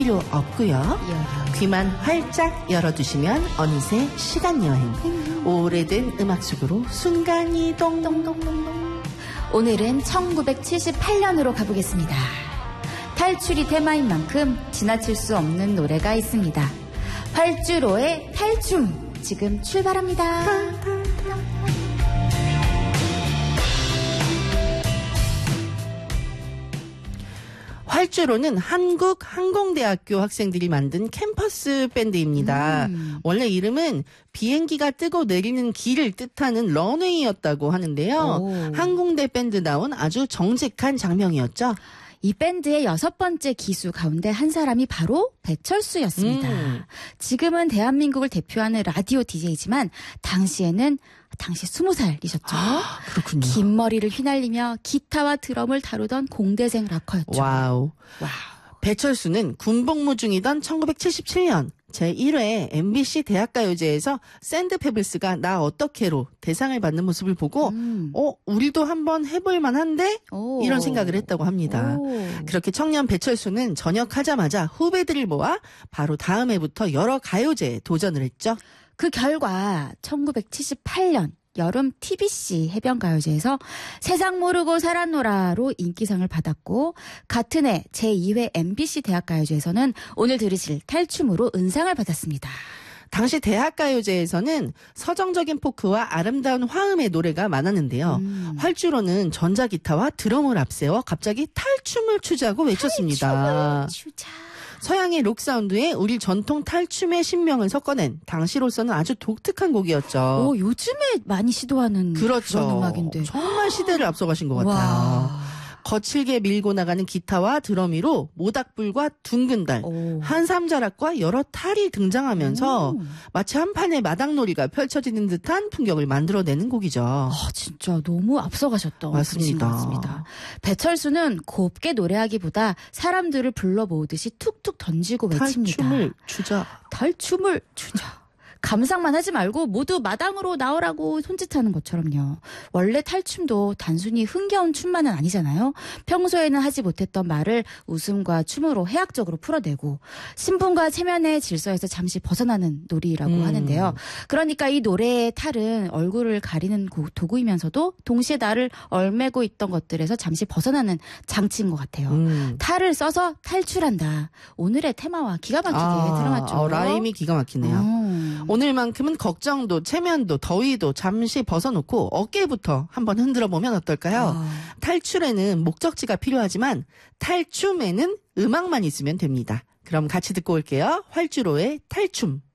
필요 없고요. 귀만 활짝 열어두시면 어느새 시간여행. 오래된 음악 속으로 순간이동. 오늘은 1978년으로 가보겠습니다. 탈출이 테마인 만큼 지나칠 수 없는 노래가 있습니다. 활주로의 탈춤 지금 출발합니다. 활주로는 한국항공대학교 학생들이 만든 캠퍼스 밴드입니다. 원래 이름은 비행기가 뜨고 내리는 길을 뜻하는 런웨이였다고 하는데요. 항공대 밴드다운 아주 정직한 장명이었죠. 이 밴드의 6번째 기수 가운데 한 사람이 바로 배철수였습니다. 지금은 대한민국을 대표하는 라디오 DJ지만 당시에는 20살이셨죠. 그렇군요. 긴 머리를 휘날리며 기타와 드럼을 다루던 공대생 락커였죠. 와우. 배철수는 군복무 중이던 1977년 제1회 MBC 대학가요제에서 샌드페블스가 나 어떻게로 대상을 받는 모습을 보고 우리도 한번 해볼 만한데? 이런 생각을 했다고 합니다. 그렇게 청년 배철수는 전역하자마자 후배들을 모아 바로 다음 해부터 여러 가요제에 도전을 했죠. 그 결과 1978년 여름 TBC 해변가요제에서 세상 모르고 살았노라로 인기상을 받았고 같은 해 제2회 MBC 대학가요제에서는 오늘 들으실 탈춤으로 은상을 받았습니다. 당시 대학가요제에서는 서정적인 포크와 아름다운 화음의 노래가 많았는데요. 활주로는 전자기타와 드럼을 앞세워 갑자기 탈춤을 추자고 외쳤습니다. 탈춤을 추자. 서양의 록 사운드에 우리 전통 탈춤의 신명을 섞어낸 당시로서는 아주 독특한 곡이었죠. 요즘에 많이 시도하는 그렇죠. 그런 음악인데. 정말 시대를 앞서가신 것 같아요. 와. 거칠게 밀고 나가는 기타와 드럼 위로 모닥불과 둥근 달, 한삼자락과 여러 탈이 등장하면서 마치 한 판의 마당놀이가 펼쳐지는 듯한 풍경을 만들어내는 곡이죠. 진짜 너무 앞서가셨던 맞습니다. 분이신 것 같습니다. 배철수는 곱게 노래하기보다 사람들을 불러 모으듯이 툭툭 던지고 외칩니다. 탈춤을 추자. 감상만 하지 말고 모두 마당으로 나오라고 손짓하는 것처럼요. 원래 탈춤도 단순히 흥겨운 춤만은 아니잖아요. 평소에는 하지 못했던 말을 웃음과 춤으로 해학적으로 풀어내고 신분과 체면의 질서에서 잠시 벗어나는 놀이라고 하는데요. 그러니까 이 노래의 탈은 얼굴을 가리는 도구이면서도 동시에 나를 얼매고 있던 것들에서 잠시 벗어나는 장치인 것 같아요. 탈을 써서 탈출한다. 오늘의 테마와 기가 막히게 들어맞죠. 라임이 기가 막히네요. 오늘만큼은 걱정도, 체면도, 더위도 잠시 벗어놓고 어깨부터 한번 흔들어 보면 어떨까요? 탈출에는 목적지가 필요하지만 탈춤에는 음악만 있으면 됩니다. 그럼 같이 듣고 올게요. 활주로의 탈춤.